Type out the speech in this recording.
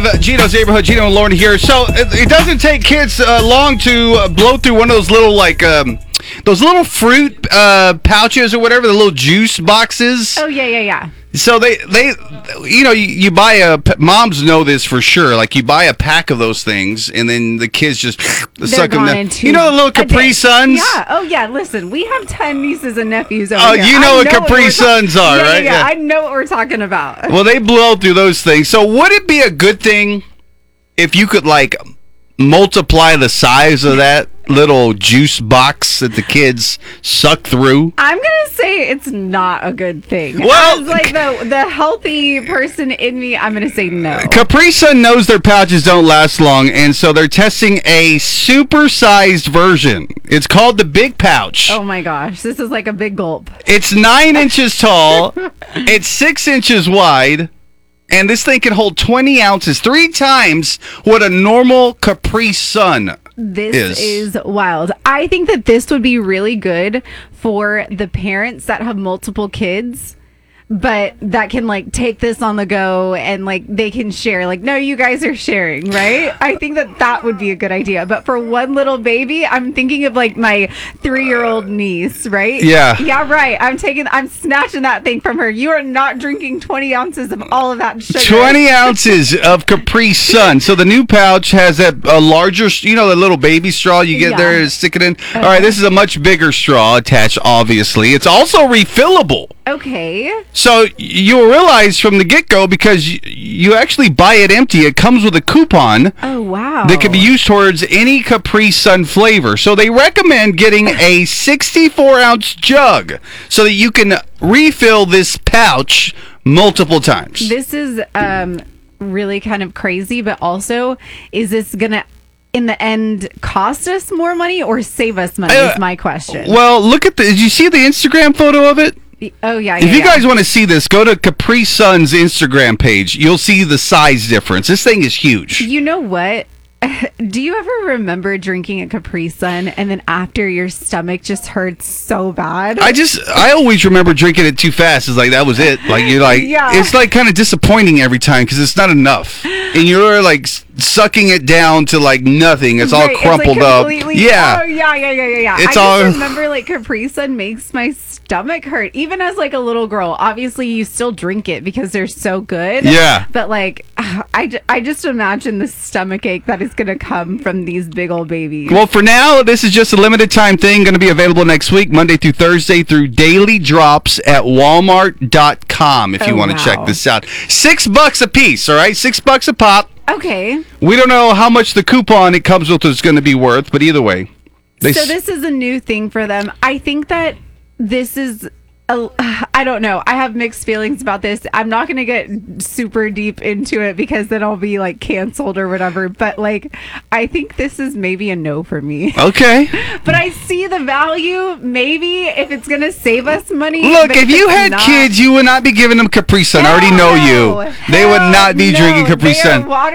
5, Gino's Neighborhood. Gino and Lauren here. So it doesn't take kids long to blow through one of those little those little fruit pouches or whatever, the little juice boxes. Oh yeah. So they you buy moms know this for sure. Like you buy a pack of those things, and then the kids just suck them down. You know the little Capri Suns? Yeah. Oh yeah. Listen, we have 10 nieces and nephews over here. You know what Capri Suns are, right? Yeah. I know what we're talking about. Well, they blow through those things. So would it be a good thing if you could multiply the size of that little juice box that the kids suck through? I'm gonna say it's not a good thing. Well, as the healthy person in me, I'm gonna say no. Capri Sun knows their pouches don't last long, and so they're testing a super-sized version. It's called the Big Pouch. Oh my gosh, this is like a big gulp. It's 9 inches tall. It's 6 inches wide. And this thing can hold 20 ounces, 3 times what a normal Capri Sun This is wild. I think that this would be really good for the parents that have multiple kids, but that can take this on the go and they can share. No, you guys are sharing, right? I think that would be a good idea. But for one little baby, I'm thinking of my 3-year-old niece, right? Yeah. Yeah, right. I'm snatching that thing from her. You are not drinking 20 ounces of all of that sugar. 20 ounces of Capri Sun. So the new pouch has a larger, the little baby straw you get there to stick it in. All right, this is a much bigger straw attached, obviously. It's also refillable. Okay. So you'll realize from the get-go, because you actually buy it empty, it comes with a coupon. Oh, wow. That can be used towards any Capri Sun flavor. So they recommend getting a 64-ounce jug so that you can refill this pouch multiple times. This is really kind of crazy, but also, is this going to, in the end, cost us more money or save us money is my question. Well, look at did you see the Instagram photo of it? Oh, yeah. If you guys want to see this, go to Capri Sun's Instagram page. You'll see the size difference. This thing is huge. You know what? Do you ever remember drinking a Capri Sun and then after your stomach just hurts so bad? I always remember drinking it too fast. It's that was it. It's kind of disappointing every time because it's not enough. And you're sucking it down to nothing. It's all crumpled up. Yeah. Oh, yeah. It's I just remember Capri Sun makes my stomach hurt. Even as a little girl, obviously you still drink it because they're so good. Yeah. But I just imagine the stomach ache that is going to come from these big old babies. Well, for now, this is just a limited time thing. Going to be available next week, Monday through Thursday, through daily drops at walmart.com if you want to check this out. $6 a piece, all right? $6 a pop. Okay. We don't know how much the coupon it comes with is going to be worth, but either way. So this is a new thing for them. I think that this is I don't know. I have mixed feelings about this. I'm not going to get super deep into it because then I'll be canceled or whatever. But I think this is maybe a no for me. Okay. But I see the value. Maybe if it's going to save us money. Look, if you had kids, you would not be giving them Capri Sun. I already know you. They would not be drinking Capri Sun.